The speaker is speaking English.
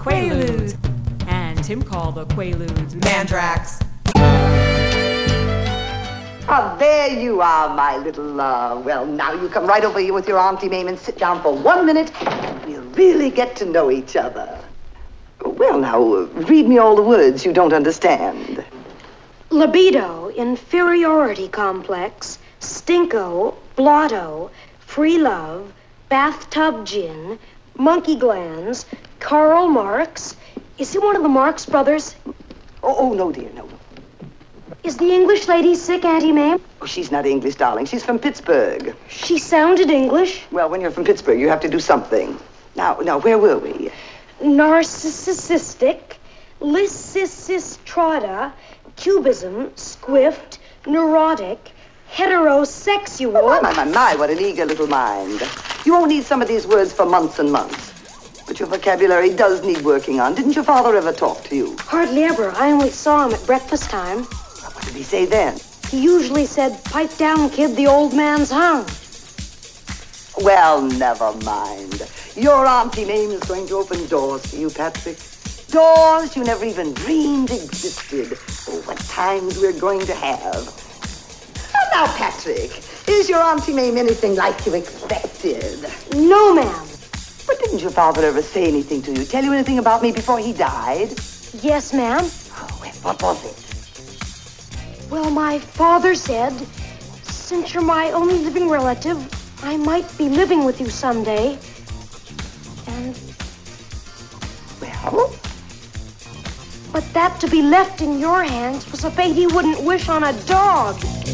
Quaaludes. And Tim called the Quaaludes Mandrax. Ah, there you are, my little well, now you come right over here with your Auntie Mame and sit down for 1 minute, and we'll really get to know each other. Well, now, read me all the words you don't understand. Libido, inferiority complex, stinko, blotto, free love, bathtub gin, monkey glands, Karl Marx. Is he one of the Marx brothers? Oh, no, dear, no. Is the English lady sick, Auntie Mame? Oh, she's not English, darling. She's from Pittsburgh. She sounded English. Well, when you're from Pittsburgh, you have to do something. Now, where were we? Narcissistic, lysistrata, cubism, squift, neurotic, heterosexual. Oh, my, what an eager little mind. You won't need some of these words for months and months. But your vocabulary does need working on. Didn't your father ever talk to you? Hardly ever. I only saw him at breakfast time. What did he say then? He usually said, "Pipe down, kid, the old man's hung." Well, never mind. Your Auntie Mame is going to open doors for you, Patrick. Doors you never even dreamed existed. Oh, what times we're going to have. And now, Patrick, is your Auntie Mame anything like you expected? No, ma'am. But didn't your father ever say anything to you? Tell you anything about me before he died? Yes, ma'am. Oh, well, what was it? Well, my father said, since you're my only living relative, I might be living with you someday. And... Well? But that to be left in your hands was a fate he wouldn't wish on a dog.